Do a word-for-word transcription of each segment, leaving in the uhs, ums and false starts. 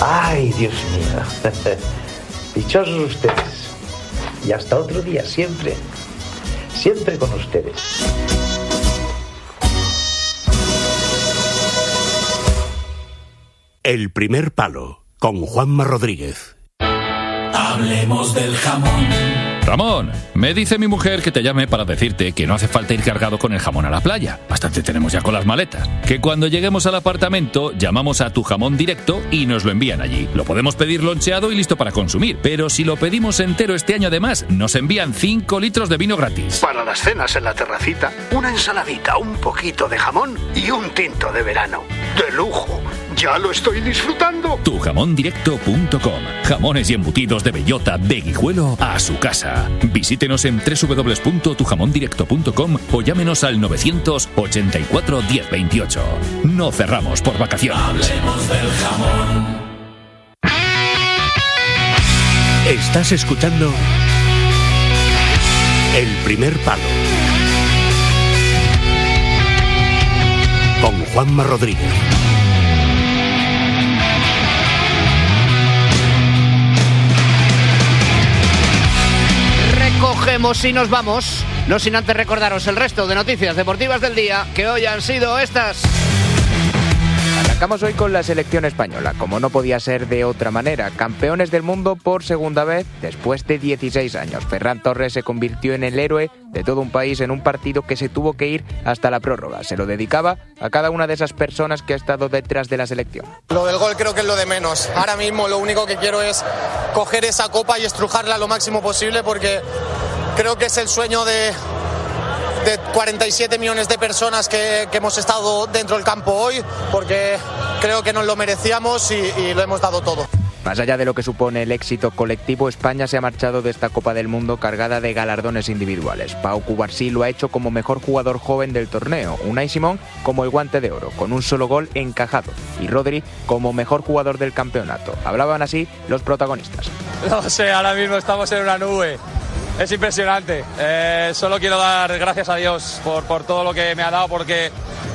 Ay, Dios mío. Dichosos ustedes. Y hasta otro día, siempre. Siempre con ustedes. El primer palo, con Juanma Rodríguez. Hablemos del jamón. Ramón, me dice mi mujer que te llame para decirte que no hace falta ir cargado con el jamón a la playa. Bastante tenemos ya con las maletas. Que cuando lleguemos al apartamento, llamamos a Tu Jamón Directo y nos lo envían allí. Lo podemos pedir loncheado y listo para consumir. Pero si lo pedimos entero este año además, nos envían cinco litros de vino gratis. Para las cenas en la terracita, una ensaladita, un poquito de jamón y un tinto de verano. ¡De lujo! ¡Ya lo estoy disfrutando! tu jamón directo punto com. Jamones y embutidos de bellota de Guijuelo a su casa. Visítenos en doble u doble u doble u punto tu jamón directo punto com o llámenos al novecientos ochenta y cuatro diez veintiocho. No cerramos por vacaciones. Hablemos del jamón. Estás escuchando El primer palo, con Juanma Rodríguez. Cogemos y nos vamos, no sin antes recordaros el resto de noticias deportivas del día, que hoy han sido estas. Arrancamos hoy con la selección española, como no podía ser de otra manera. Campeones del mundo por segunda vez después de dieciséis años. Ferran Torres se convirtió en el héroe de todo un país en un partido que se tuvo que ir hasta la prórroga. Se lo dedicaba a cada una de esas personas que ha estado detrás de la selección. Lo del gol creo que es lo de menos. Ahora mismo lo único que quiero es coger esa copa y estrujarla lo máximo posible, porque creo que es el sueño de... de cuarenta y siete millones de personas que, que hemos estado dentro del campo hoy, porque creo que nos lo merecíamos y, y lo hemos dado todo. Más allá de lo que supone el éxito colectivo, España se ha marchado de esta Copa del Mundo cargada de galardones individuales. Pau Cubarsí lo ha hecho como mejor jugador joven del torneo, Unai Simón como el Guante de Oro, con un solo gol encajado, y Rodri como mejor jugador del campeonato. Hablaban así los protagonistas. No sé, ahora mismo estamos en una nube. Es impresionante. Eh, solo quiero dar gracias a Dios por, por todo lo que me ha dado, porque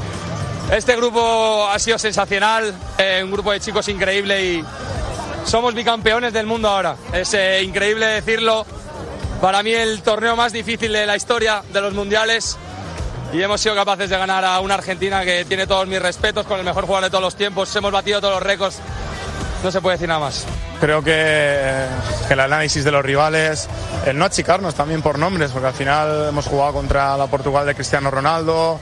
este grupo ha sido sensacional, eh, un grupo de chicos increíble y somos bicampeones del mundo ahora. Es eh, increíble decirlo. Para mí el torneo más difícil de la historia de los mundiales, y hemos sido capaces de ganar a una Argentina que tiene todos mis respetos, con el mejor jugador de todos los tiempos. Hemos batido todos los récords. No se puede decir nada más. Creo que, que el análisis de los rivales, el no achicarnos también por nombres, porque al final hemos jugado contra la Portugal de Cristiano Ronaldo,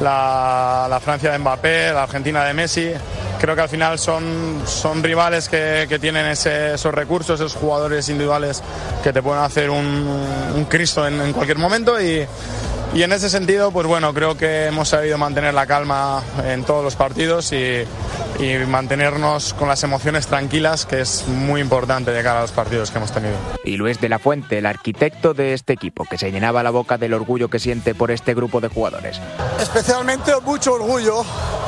la, la Francia de Mbappé, la Argentina de Messi. Creo que al final son, son rivales que, que tienen ese, esos recursos, esos jugadores individuales que te pueden hacer un, un Cristo en, en cualquier momento, y, y en ese sentido, pues bueno, creo que hemos sabido mantener la calma en todos los partidos y, y mantenernos con las emociones tranquilas, que es muy importante de cara a los partidos que hemos tenido. Y Luis de la Fuente, el arquitecto de este equipo, que se llenaba la boca del orgullo que siente por este grupo de jugadores. Especialmente mucho orgullo,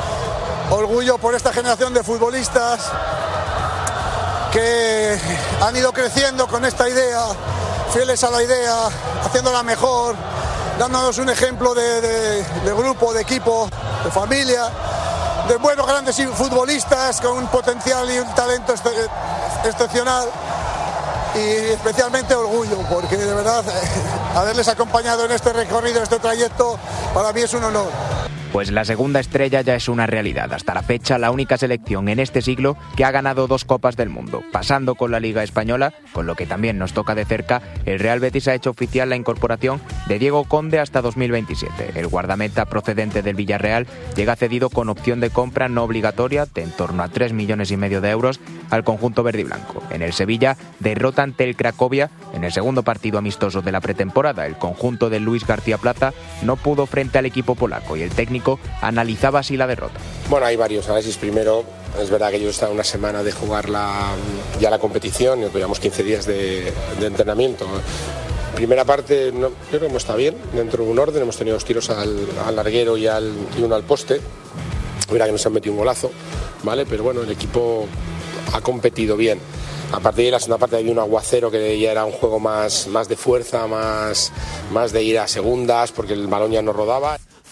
orgullo por esta generación de futbolistas que han ido creciendo con esta idea, fieles a la idea, haciéndola mejor, dándonos un ejemplo de, de, de grupo, de equipo, de familia, de buenos grandes futbolistas con un potencial y un talento ex excepcional, y especialmente orgullo, porque de verdad haberles acompañado en este recorrido, en este trayecto, para mí es un honor. Pues la segunda estrella ya es una realidad. Hasta la fecha, la única selección en este siglo que ha ganado dos Copas del Mundo. Pasando con la Liga Española, con lo que también nos toca de cerca, el Real Betis ha hecho oficial la incorporación de Diego Conde hasta dos mil veintisiete. El guardameta procedente del Villarreal llega cedido con opción de compra no obligatoria de en torno a tres millones y medio de euros al conjunto verde y blanco. En el Sevilla, derrota ante el Cracovia en el segundo partido amistoso de la pretemporada. El conjunto de Luis García Plaza no pudo frente al equipo polaco y el técnico analizaba así la derrota. Bueno, hay varios análisis. Primero, es verdad que yo he estado una semana de jugar la, ya la competición, y llevamos quince días de, de entrenamiento. Primera parte, no, creo que hemos estado bien, dentro de un orden. Hemos tenido dos tiros al, al larguero y, al, y uno al poste. Mira que nos han metido un golazo, ¿vale? Pero bueno, el equipo ha competido bien. A partir de la segunda parte había un aguacero que ya era un juego más, más de fuerza, más, más de ir a segundas, porque el balón ya no rodaba.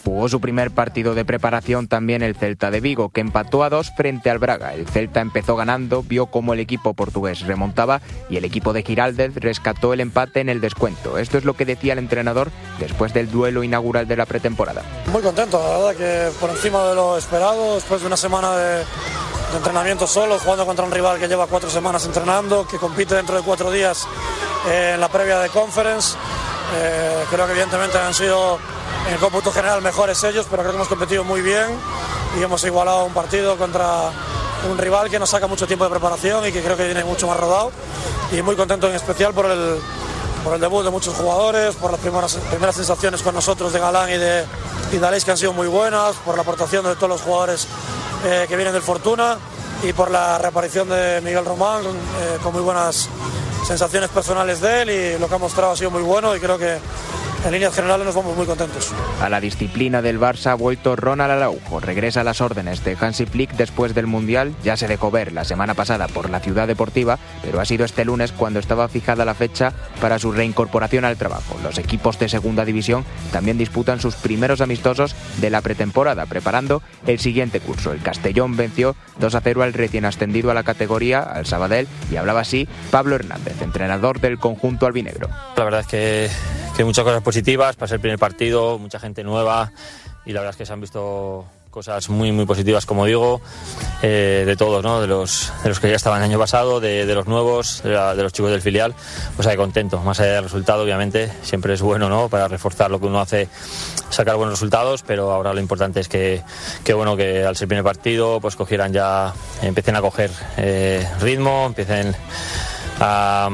Jugó su primer partido de preparación también el Celta de Vigo, que empató a dos frente al Braga. El Celta empezó ganando, vio cómo el equipo portugués remontaba y el equipo de Giraldez rescató el empate en el descuento. Esto es lo que decía el entrenador después del duelo inaugural de la pretemporada. Muy contento, la verdad que por encima de lo esperado, después de una semana de, de entrenamiento solo, jugando contra un rival que lleva cuatro semanas entrenando, que compite dentro de cuatro días eh, en la previa de Conference. Eh, creo que evidentemente han sido en el cómputo general mejores ellos, pero creo que hemos competido muy bien y hemos igualado un partido contra un rival que nos saca mucho tiempo de preparación y que creo que viene mucho más rodado, y muy contento en especial por el, por el debut de muchos jugadores, por las primeras, primeras sensaciones con nosotros de Galán y de, y de Aleix, que han sido muy buenas, por la aportación de todos los jugadores eh, que vienen del Fortuna y por la reaparición de Miguel Román eh, con muy buenas sensaciones personales de él, y lo que ha mostrado ha sido muy bueno y creo que en líneas generales nos vamos muy contentos. A la disciplina del Barça ha vuelto Ronald Araujo. Regresa a las órdenes de Hansi Flick después del Mundial. Ya se dejó ver la semana pasada por la Ciudad Deportiva, pero ha sido este lunes cuando estaba fijada la fecha para su reincorporación al trabajo. Los equipos de Segunda División también disputan sus primeros amistosos de la pretemporada, preparando el siguiente curso. El Castellón venció dos a cero al recién ascendido a la categoría, al Sabadell, y hablaba así Pablo Hernández, entrenador del conjunto albinegro. La verdad es que, que muchas cosas positivas para ser el primer partido, mucha gente nueva, y la verdad es que se han visto cosas muy muy positivas, como digo, eh, de todos, ¿no? De los, de los que ya estaban el año pasado, de, de los nuevos, de, la, de los chicos del filial. Pues ahí contento, más allá del resultado, obviamente siempre es bueno, ¿no? Para reforzar lo que uno hace, sacar buenos resultados, pero ahora lo importante es que, que bueno, que al ser el primer partido pues cogieran ya, empiecen a coger eh, ritmo, empiecen a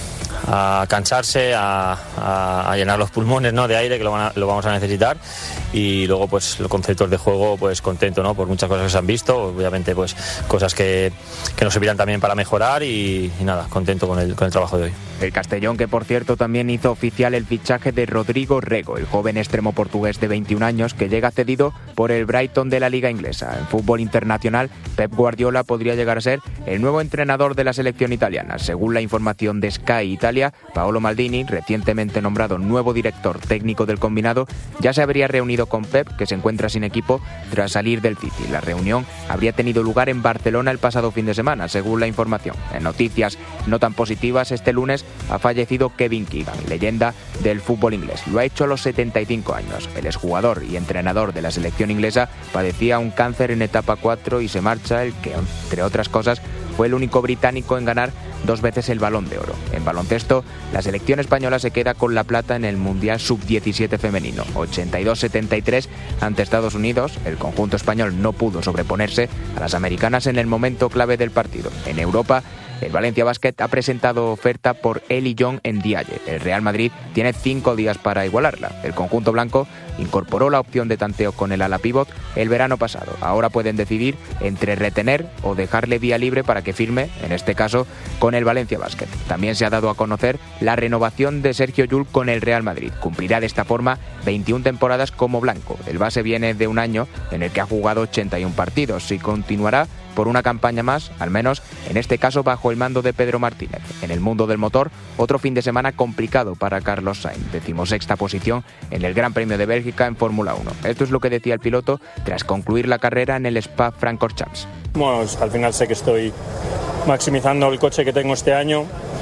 a cansarse, a, a, a llenar los pulmones, ¿no?, de aire, que lo, van a, lo vamos a necesitar, y luego pues los conceptos de juego, pues contento, ¿no?, por muchas cosas que se han visto, obviamente pues cosas que, que nos servirán también para mejorar, y, y nada, contento con el, con el trabajo de hoy. El Castellón, que por cierto también hizo oficial el fichaje de Rodrigo Rego, el joven extremo portugués de veintiún años que llega cedido por el Brighton de la Liga Inglesa. En fútbol internacional, Pep Guardiola podría llegar a ser el nuevo entrenador de la selección italiana. Según la información de Sky Italia, Paolo Maldini, recientemente nombrado nuevo director técnico del combinado, ya se habría reunido con Pep, que se encuentra sin equipo tras salir del City. La reunión habría tenido lugar en Barcelona el pasado fin de semana, según la información. En noticias no tan positivas, este lunes ha fallecido Kevin Keegan, leyenda del fútbol inglés. Lo ha hecho a los setenta y cinco años. El exjugador y entrenador de la selección inglesa padecía un cáncer en etapa cuatro y se marcha el que, entre otras cosas, fue el único británico en ganar dos veces el Balón de Oro. En baloncesto, la selección española se queda con la plata en el Mundial sub diecisiete femenino, ochenta y dos setenta y tres ante Estados Unidos. El conjunto español no pudo sobreponerse a las americanas en el momento clave del partido. En Europa, el Valencia Basket ha presentado oferta por Eli Young en Dialle. El Real Madrid tiene cinco días para igualarla. El conjunto blanco incorporó la opción de tanteo con el ala pívot el verano pasado. Ahora pueden decidir entre retener o dejarle vía libre para que firme, en este caso, con el Valencia Basket. También se ha dado a conocer la renovación de Sergio Llull con el Real Madrid. Cumplirá de esta forma veintiuna temporadas como blanco. El base viene de un año en el que ha jugado ochenta y uno partidos y continuará por una campaña más, al menos en este caso bajo el mando de Pedro Martínez. En el mundo del motor, otro fin de semana complicado para Carlos Sainz, decimosexta posición en el Gran Premio de Bélgica en Fórmula uno. Esto es lo que decía el piloto tras concluir la carrera en el Spa-Francorchamps. Bueno, al final sé que estoy maximizando el coche que tengo este año,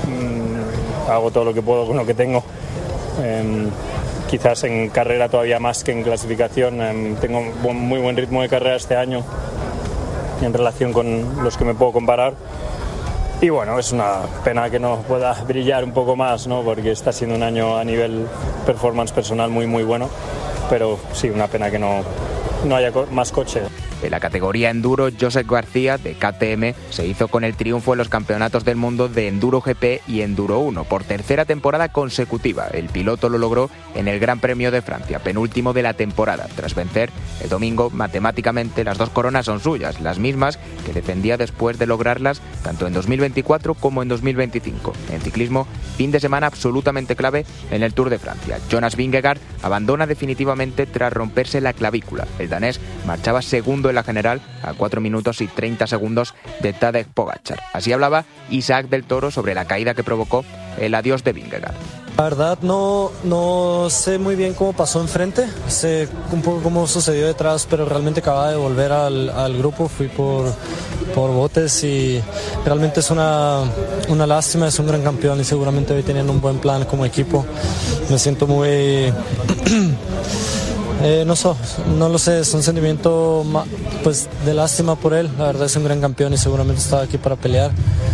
mm, hago todo lo que puedo con lo que tengo. Eh, quizás en carrera todavía más que en clasificación, eh, tengo un muy buen ritmo de carrera este año en relación con los que me puedo comparar, y bueno, es una pena que no pueda brillar un poco más, ¿no?, porque está siendo un año a nivel performance personal muy muy bueno, pero sí, una pena que no, no haya co- más coche. En la categoría Enduro, Josep García, de K T M, se hizo con el triunfo en los campeonatos del mundo de Enduro G P y Enduro uno. Por tercera temporada consecutiva, el piloto lo logró en el Gran Premio de Francia, penúltimo de la temporada. Tras vencer el domingo, matemáticamente las dos coronas son suyas, las mismas que defendía después de lograrlas tanto en dos mil veinticuatro como en dos mil veinticinco. En ciclismo, fin de semana absolutamente clave en el Tour de Francia. Jonas Vingegaard abandona definitivamente tras romperse la clavícula. El danés marchaba segundo en la general a cuatro minutos y treinta segundos de Tadej Pogačar. Así hablaba Isaac del Toro sobre la caída que provocó el adiós de Vingegaard. La verdad no, no sé muy bien cómo pasó enfrente, sé un poco cómo sucedió detrás, pero realmente acababa de volver al, al grupo, fui por, por botes y realmente es una, una lástima, es un gran campeón y seguramente hoy teniendo un buen plan como equipo. Me siento muy... eh, no, so, no lo sé, es un sentimiento pues, de lástima por él, la verdad es un gran campeón y seguramente estaba aquí para pelear.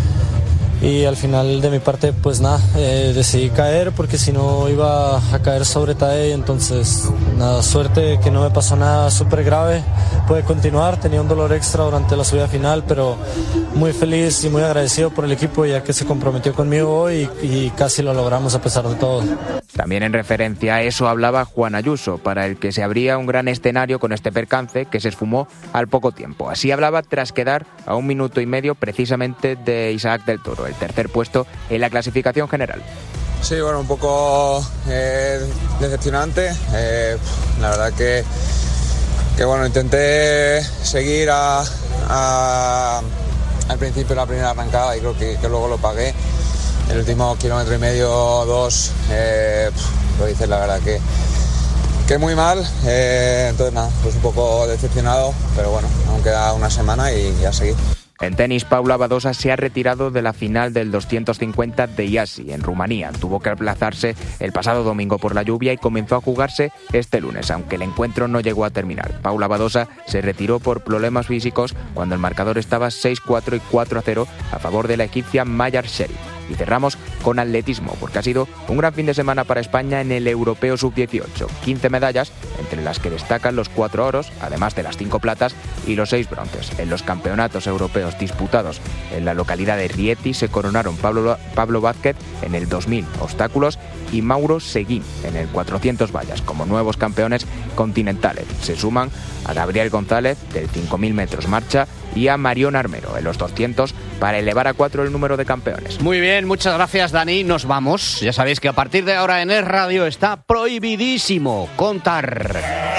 Y al final de mi parte, pues nada, eh, decidí caer porque si no iba a caer sobre Tadej, entonces nada, suerte que no me pasó nada súper grave, pude continuar, tenía un dolor extra durante la subida final, pero muy feliz y muy agradecido por el equipo ya que se comprometió conmigo hoy y, y casi lo logramos a pesar de todo. También en referencia a eso hablaba Juan Ayuso, para el que se abría un gran escenario con este percance que se esfumó al poco tiempo. Así hablaba tras quedar a un minuto y medio precisamente de Isaac del Toro, el tercer puesto en la clasificación general. Sí, bueno, un poco eh, decepcionante. Eh, la verdad que, que bueno, intenté seguir a, a, al principio de la primera arrancada y creo que, que luego lo pagué. El último kilómetro y medio, dos, eh, lo hice la verdad que, que muy mal. Eh, entonces nada, pues un poco decepcionado, pero bueno, aún queda una semana y ya seguir. En tenis, Paula Badosa se ha retirado de la final del doscientos cincuenta de Iasi, en Rumanía. Tuvo que aplazarse el pasado domingo por la lluvia y comenzó a jugarse este lunes, aunque el encuentro no llegó a terminar. Paula Badosa se retiró por problemas físicos cuando el marcador estaba seis cuatro y cuatro a cero a favor de la egipcia Mayar Sherif. Y cerramos con atletismo, porque ha sido un gran fin de semana para España en el Europeo sub dieciocho. quince medallas, entre las que destacan los cuatro oros, además de las cinco platas y los seis bronces. En los campeonatos europeos disputados en la localidad de Rieti se coronaron Pablo, Pablo Vázquez en el dos mil obstáculos y Mauro Seguín en el cuatrocientos vallas como nuevos campeones continentales. Se suman a Gabriel González del cinco mil metros marcha y a Marión Armero en los doscientos para elevar a cuatro el número de campeones. Muy bien, muchas gracias, Dani. Nos vamos. Ya sabéis que a partir de ahora en Es Radio está prohibidísimo contar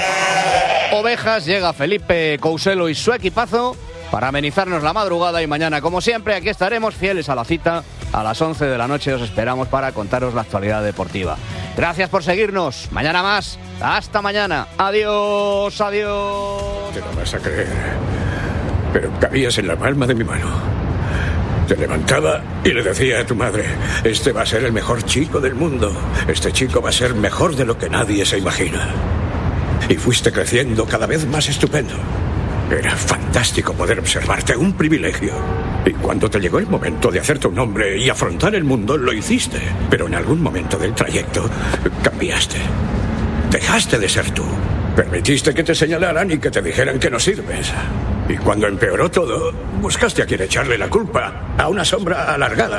ovejas. Llega Felipe Couselo y su equipazo para amenizarnos la madrugada y mañana, como siempre, aquí estaremos fieles a la cita. A las once de la noche os esperamos para contaros la actualidad deportiva. Gracias por seguirnos. Mañana más. Hasta mañana. Adiós, adiós. Te lo vas a creer, pero cabías en la palma de mi mano. Te levantaba y le decía a tu madre: este va a ser el mejor chico del mundo. Este chico va a ser mejor de lo que nadie se imagina. Y fuiste creciendo cada vez más estupendo. Era fantástico poder observarte, un privilegio. Y cuando te llegó el momento de hacerte un hombre y afrontar el mundo, lo hiciste. Pero en algún momento del trayecto cambiaste. Dejaste de ser tú. Permitiste que te señalaran y que te dijeran que no sirves. Y cuando empeoró todo, buscaste a quien echarle la culpa, a una sombra alargada.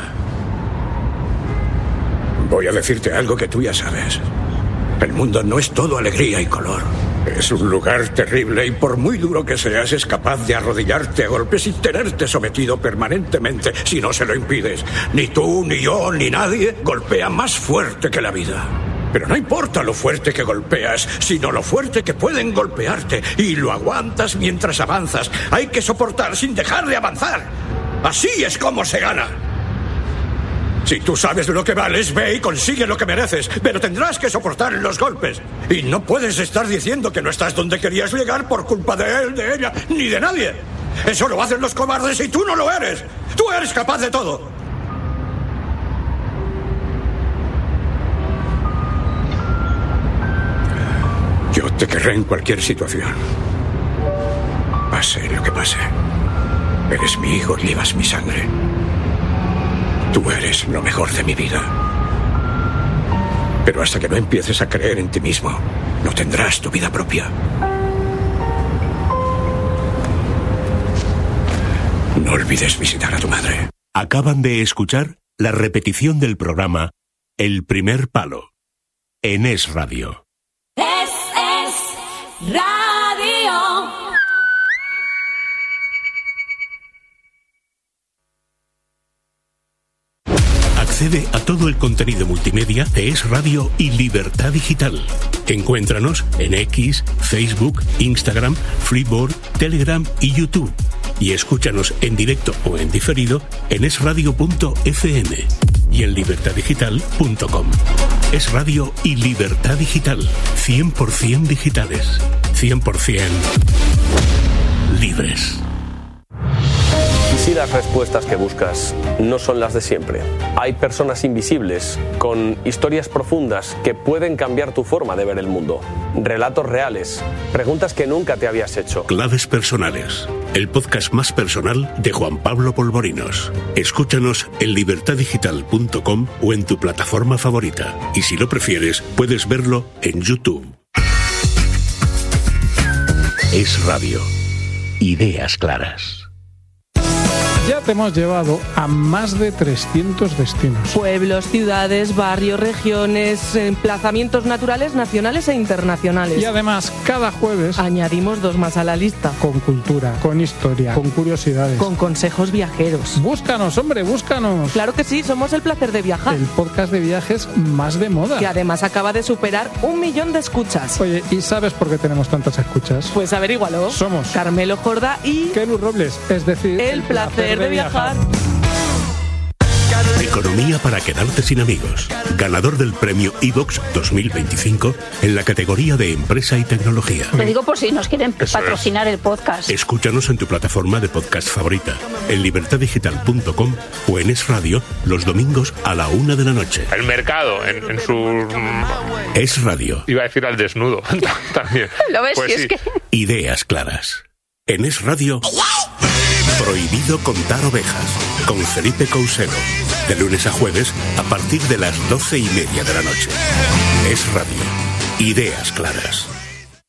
Voy a decirte algo que tú ya sabes. El mundo no es todo alegría y color. Es un lugar terrible y por muy duro que seas, es capaz de arrodillarte a golpes y tenerte sometido permanentemente si no se lo impides. Ni tú, ni yo, ni nadie golpea más fuerte que la vida. Pero no importa lo fuerte que golpeas, sino lo fuerte que pueden golpearte. Y lo aguantas mientras avanzas. Hay que soportar sin dejar de avanzar. Así es como se gana. Si tú sabes lo que vales, ve y consigue lo que mereces, pero tendrás que soportar los golpes. Y no puedes estar diciendo que no estás donde querías llegar por culpa de él, de ella, ni de nadie. Eso lo hacen los cobardes y tú no lo eres. Tú eres capaz de todo. Yo te querré en cualquier situación. Pase lo que pase. Eres mi hijo y llevas mi sangre. Tú eres lo mejor de mi vida. Pero hasta que no empieces a creer en ti mismo, no tendrás tu vida propia. No olvides visitar a tu madre. Acaban de escuchar la repetición del programa El Primer Palo en Es Radio. Es, es radio. Accede a todo el contenido multimedia de Es Radio y Libertad Digital. Encuéntranos en X, Facebook, Instagram, Freeboard, Telegram y YouTube. Y escúchanos en directo o en diferido en es radio punto efe eme. y en libertad digital punto com. Es Radio y Libertad Digital. cien por ciento digitales. cien por ciento libres. ¿Y si las respuestas que buscas no son las de siempre? Hay personas invisibles con historias profundas que pueden cambiar tu forma de ver el mundo. Relatos reales, preguntas que nunca te habías hecho. Claves personales, el podcast más personal de Juan Pablo Polvorinos. Escúchanos en libertad digital punto com o en tu plataforma favorita. Y si lo prefieres, puedes verlo en YouTube. Es Radio. Ideas claras. Ya te hemos llevado a más de trescientos destinos. Pueblos, ciudades, barrios, regiones, emplazamientos naturales, nacionales e internacionales. Y además, cada jueves añadimos dos más a la lista. Con cultura, con historia, con curiosidades. Con consejos viajeros. Búscanos, hombre, búscanos. Claro que sí, somos El Placer de Viajar. El podcast de viajes más de moda. Que además acaba de superar un millón de escuchas. Oye, ¿y sabes por qué tenemos tantas escuchas? Pues averígualo. Somos Carmelo Jorda y Kelu Robles, es decir, El, el placer, placer de viajar. Economía para quedarte sin amigos. Ganador del premio iVoox dos mil veinticinco en la categoría de empresa y tecnología. Te digo por si nos quieren Eso patrocinar es. el podcast. Escúchanos en tu plataforma de podcast favorita, en libertad digital punto com o en Es Radio los domingos a la una de la noche. El mercado en, en su... Es Radio. Iba a decir al desnudo también. ¿Lo ves? Pues si sí. es que... Ideas claras. En Es Radio, Prohibido contar ovejas, con Felipe Couselo. De lunes a jueves, a partir de las doce y media de la noche. Es Radio. Ideas claras.